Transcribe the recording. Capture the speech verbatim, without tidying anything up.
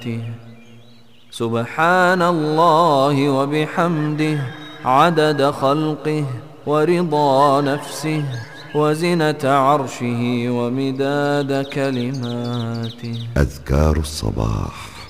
صفاته. سبحان الله وبحمده عدد خلقه ورضا نفسه وزنة عرشه ومداد كلماته. أذكار الصباح.